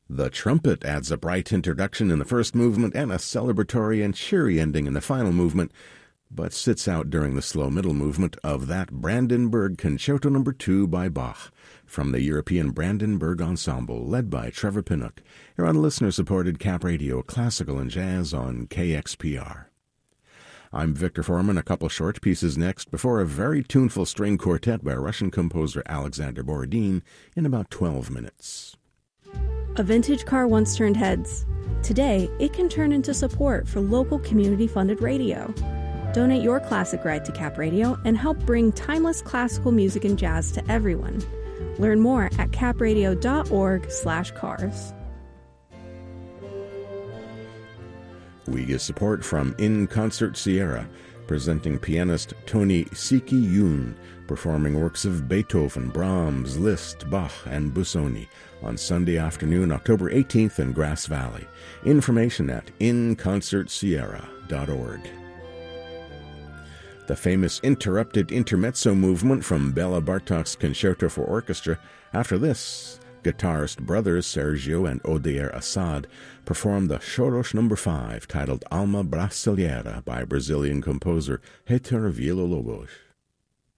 The trumpet adds a bright introduction in the first movement and a celebratory and cheery ending in the final movement, but sits out during the slow middle movement of that Brandenburg Concerto No. 2 by Bach from the European Brandenburg Ensemble, led by Trevor Pinnock, here on listener-supported Cap Radio Classical and Jazz on KXPR. I'm Victor Foreman. A couple short pieces next before a very tuneful string quartet by Russian composer Alexander Borodin in about 12 minutes. A vintage car once turned heads. Today, it can turn into support for local community-funded radio. Donate your classic ride to Cap Radio and help bring timeless classical music and jazz to everyone. Learn more at capradio.org/cars. We get support from In Concert Sierra, presenting pianist Tony Siki-Yoon, performing works of Beethoven, Brahms, Liszt, Bach, and Busoni on Sunday afternoon, October 18th in Grass Valley. Information at inconcertsierra.org. The famous interrupted intermezzo movement from Bela Bartok's Concerto for Orchestra. After this, guitarist brothers Sergio and Odair Assad performed the Chorosh No. 5, titled Alma Brasileira by Brazilian composer Heitor Villa-Lobos.